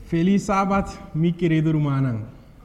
Feliz sábado, mi querido Rumanang.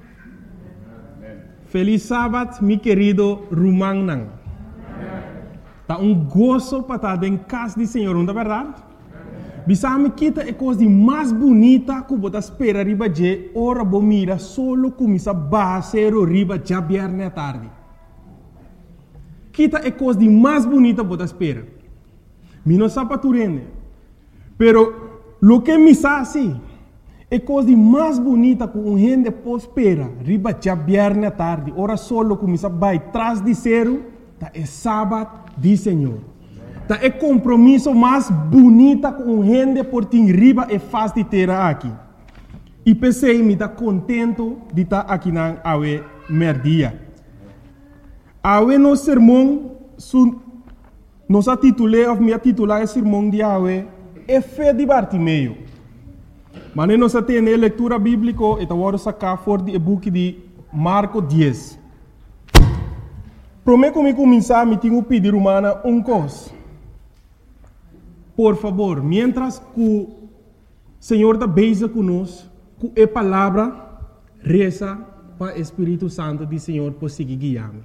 Feliz sábado, mi querido Rumanang. Tá gozo para estar em casa do Senhor, não é verdade? Bisame kita é coisa mais bonita que você espera riba de hora bomira solo começa basero riba já viernes à tarde. Kita é coisa mais bonita que você espera. Mi não sabe tu rende. Pero lo que me sabe é coisa mais bonita que gente pode esperar riba já viernes à tarde. Hora solo começa vai trás de zero, tá é sábado do Senhor. Tá é compromisso mais bonita com gente por ter riba é fácil de ter aqui. E pensei me tá contento de estar aqui na awe merdia. Awe no sermão nos titulei ou me titular o sermão de awe é fé de Bartimeu. Mas nós temos leitura bíblica e agora sacar fora do book de Marcos 10. Prometo que começar me tenho pedir humana coisa. Por favor, mientras que o Senhor está beija conosco, que a palavra reza para o Espírito Santo do Senhor por seguir guiando.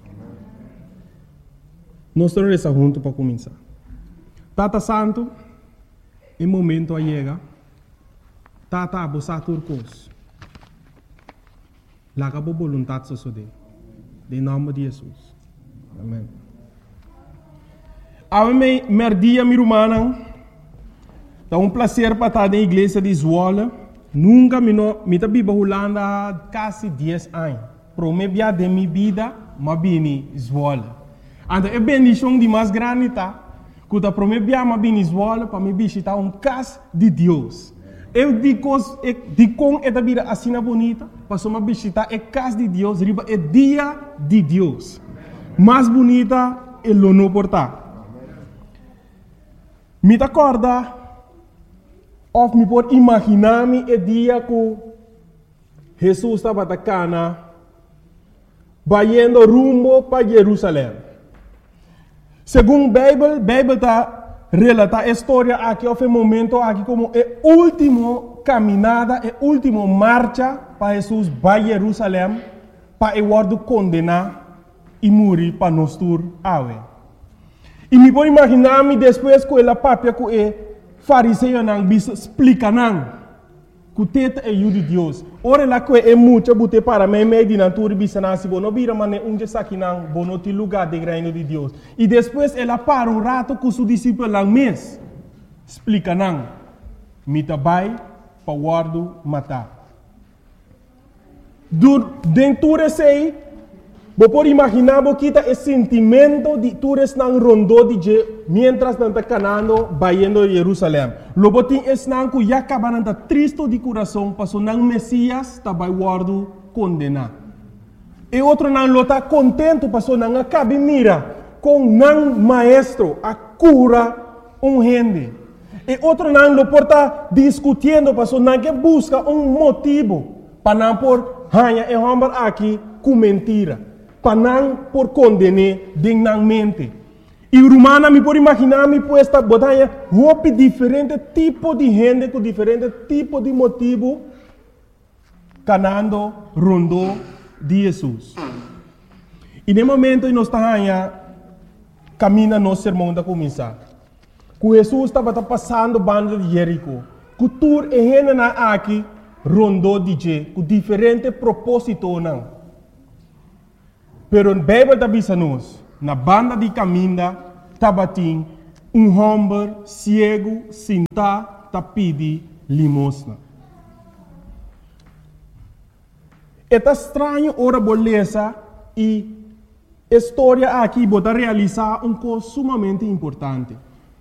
Nós vamos rezar juntos para começar. Tata Santo, o momento chega. Tata abosa turcos. Laga bo voluntad sosode. Em nome de Jesus. Amém. Ame merdia mi rumana. É prazer para estar na igreja de Zwolle. Nunca me tá biba Holanda quase 10 anos. Promebia de minha vida, mas bem Zwolle. Então é bendição de mais grande tá. Quando promebia mas bem Zwolle para me visitar casa de Deus. Eu digo com esta vida assim bonita, para me visitar a casa de Deus, riba é dia de Deus. Mais bonita é o não portar. Me acorda, ou me pode imaginar-me o dia que Jesus estava na cana, indo rumo para Jerusalém. Segundo a Bíblia está relata a história aqui, houve momento aqui como a última caminhada, a última marcha para Jesus para Jerusalém, para o word condenar e morrer para nós tur awe. E me pode imaginar-me depois que ela papia que o fariseu não explica não, que o teta é o de Deus. Ora lá que é muito bote para mim meio de natura bisana se bono bira mane unge saki não bono ti lugar de reino de Deus. E depois ela para rato com seu discípulo lá mês explica não, me tabai para guardo matar. Dentro desse você pode imaginar que o sentimento de todos não rondou de mientras não está canando indo a Jerusalém. Logo tem esse não que já acaba não está triste de coração, passou não Messias está vai guardo condenar. E outro não está contente, passou não acaba mira com não maestro a cura gente. E outro não lo porta discutindo, passou não que busca motivo para não por hanha e homem aqui com mentira. Para não por condenar dignamente. E Romana me pode imaginar me puesta botanha roupa diferente tipo de gente com diferente tipo de motivo canando rondo de Jesus. E no momento nós estamos caminha no sermão da começar. Que Jesus estava passando banda de Jerico. Que tur e gente na aqui rondo de je com diferente propósito não. Pero a Bíblia está dizendo na banda de caminho, tabatim, homem cego, sentado, pedi limosna. É estranho ora beleza e a história aqui pode realizar coisa sumamente importante.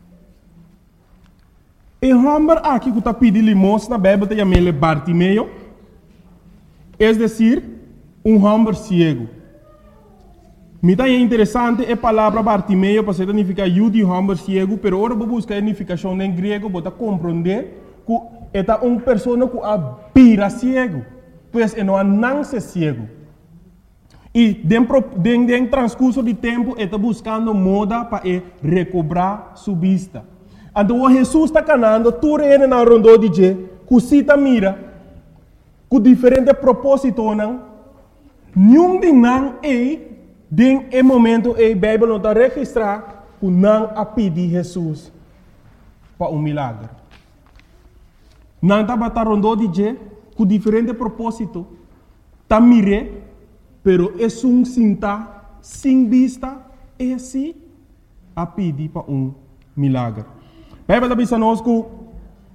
O homem aqui que está pedindo limosna, a Bíblia está chamando Bartimeu, é decir, homem cego. Me é interessante a palavra Bartimeu para significar de homem cego, pero agora vou buscar a significação em grego para compreender que é uma pessoa que apira cego, pois não nasce cego. E dentro do transcurso de tempo está buscando moda para recobrar sua vista. Então Jesus está canando, tudo ele na rondo de cosita mira, com diferente propósito, não? Nenhum de não é, em momento, a Bíblia não está registrada, que não a pedir Jesus para milagre. Não está batendo de dizer, com diferente propósito, está mire, pero é cinta, sem vista, é assim, a pedir para milagre. A Bíblia está dizendo que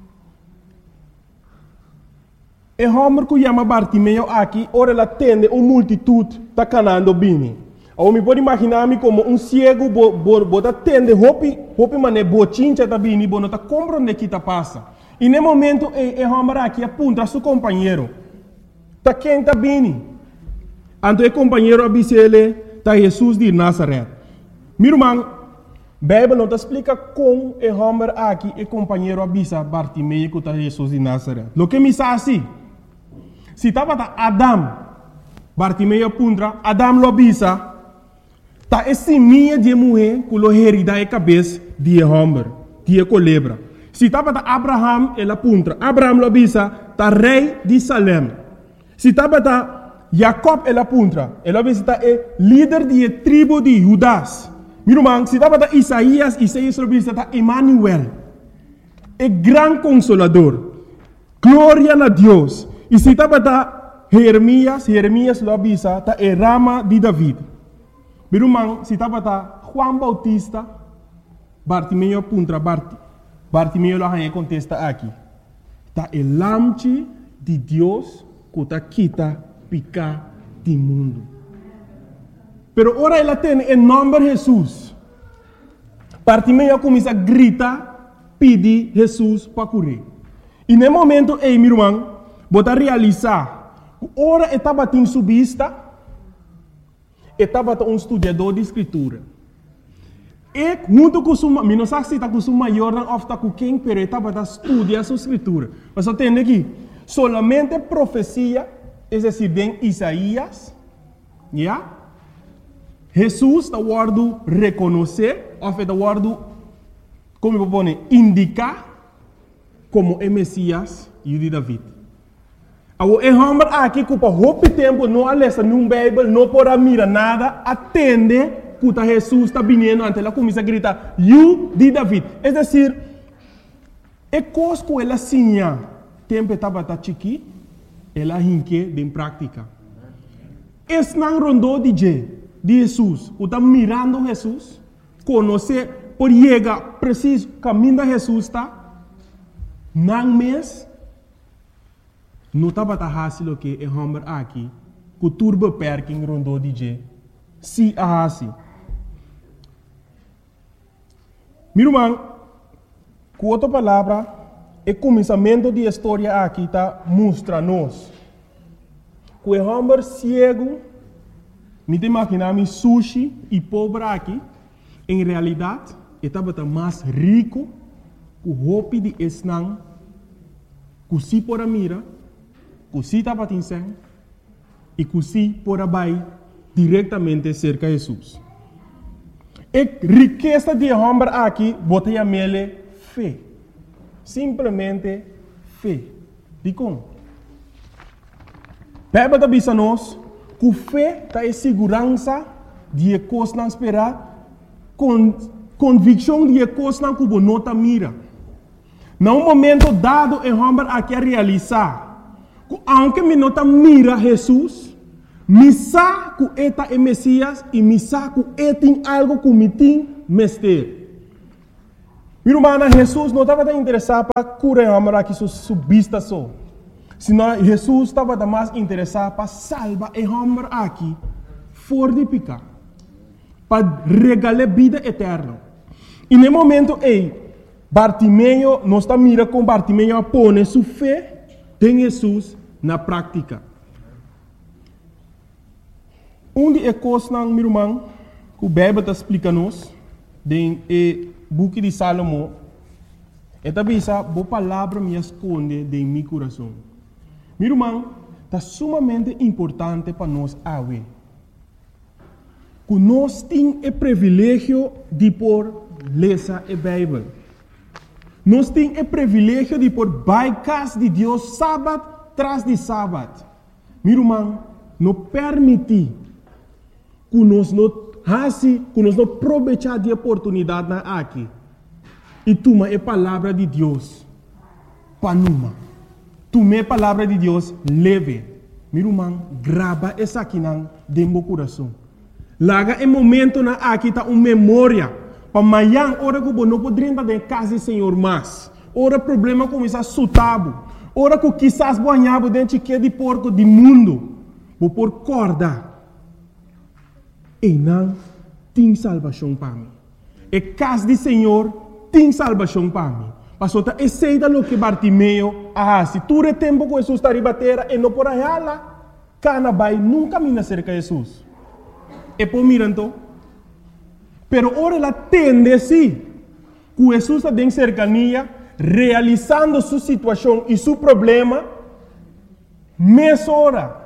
o homem que chama Bartimeu aqui, ora ele atende uma multitude está canando bem. Eu me pode imaginar-me como cego, bota atende, hopi mané, bochincha está bem, não está compreendendo o que está passando. E no momento, o homem aqui aponta a seu companheiro. Está quem está bem. Então o companheiro avisa ele, está Jesus de Nazaré. Meu irmão, a Bíblia não explica como o homem aqui, o companheiro avisa Bartimeu que está Jesus de Nazaré. O que me diz assim? Se estava Adam, Bartimeu apunta, Adam lo avisa, está esse minha de mulher que lo herida a cabeça de homem, de culebra. Se estava Abraham, ele apunta, Abraham lo avisa, está rei de Salem. Se estava Jacob, ele apunta, ele avisa, está líder de tribo de Judas. Meu irmão, se estava Isaías lo avisa, está Emmanuel, o grande consolador. Glória a Deus. E se estava Jeremias lo avisa, está a rama de David. Meu irmão, se estava Juan Bautista, Bartimeu apunta, Bartimeu lo contesta aqui. Está o lamche de Deus que está quita picar do mundo. Pero ora ele tem em nome de Jesus. Bartimeu começa a gritar, pedir Jesus para curar. E no momento, meu irmão, bota realizar, ora estava em subista, estava estudador de escritura. E junto com o não sei se está com o maior ou está com quem, mas estava estudando a escritura. Mas você tem aqui, solamente profecia, é decir, em Isaías, yeah? Jesus está guardando reconhecer, ou está guardando, como eu vou pôr, indicar como é Messias e de David. O homem aqui que por muito tempo não alessa num Bíblia, não pode mirar nada, atende que Jesus está vindo, ante ela começa a gritar, "You de David". É decir, é coisa que ela sinha, tempo estava chiqui, ela hinque em prática. Esse não rondou de Jesus, que está mirando Jesus, conhecer, por chegar preciso, caminho de Jesus está, não mês, não estava fácil que o homem aqui, que turbo perking rondou de se a assim. Meu irmão, com outra palavra, o começamento da história aqui está mostra-nos que o homem cego, me imaginar sushi e pobre aqui, em realidade, estava mais rico que o roupa de esnang, que se por a mira, que se estava tinseng, e que se por a bai diretamente cerca de Jesus. A riqueza de homem aqui, botei a mele fé. Simplesmente fé. De como? Bíblia está dizendo nós que fé está em segurança de coisas não esperar, convicção de coisas não que não está mira. Num momento dado, o homem aqui a realizar, que aunque me não está mira Jesus, me sabe que eta é Messias e me sabe que ele tem algo que me tem mestre. Meu irmão, Jesus não estava interessado para curar o homem aqui subista só. Senão Jesus estava mais interessado para salvar o homem aqui fora de pecado, para regalar vida eterna. E no momento Bartimeu não está mirando com Bartimeu a pôr sua fé em Jesus na prática. De coisas, meu irmão, que o Bíblia está explicando-nos, no book de Salomão, é também essa boa palavra me esconde em meu coração. Meu irmão, está sumamente importante para nós que nós temos o privilégio de por ler a Bíblia. Nós temos o privilégio de por casa de Deus sábado tras de sábado. Meu irmão, não permite que nós não aproveitar de oportunidade aqui. E toma a palavra de Deus para numa. Toma a palavra de Deus leve. Meu irmão, grava essa aqui dentro do coração. Laga o momento na aqui tá uma memória. Para amanhã, hora que não poderia estar em casa do Senhor mais. Hora problema começa a sutabo. Hora que quizás banhava dentro de porco do mundo. Vou por corda. E não tem salvação para mim. E casa do Senhor tem salvação para mim. Pastor, aceita o que Bartimeu se tu é tempo que Jesus está ribatera e não por aí lá, cana vai nunca me cerca de Jesus. E por mirando, pero ora ela tende sim, que Jesus está em cercania, realizando sua situação e seu problema, mais hora.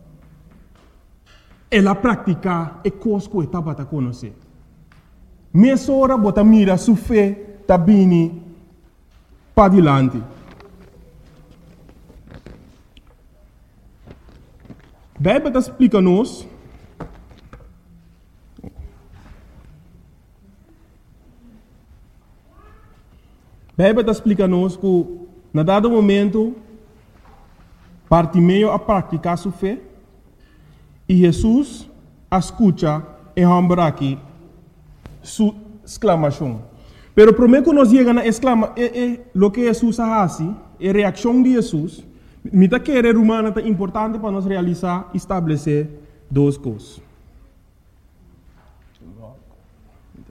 Ela pratica e coisa que estava a conhecer. Mais hora, bota mira sua fé, está bem para adiante. A Bíblia explica-nos que, na dado momento, Bartimeu a praticar sua fé e Jesus escuta e ambra aqui sua exclamação. Pero primeiro que nós chegamos a exclamar, o que Jesus faz, a reação de Jesus, me está querendo humana é importante para nós realizar e estabelecer duas coisas.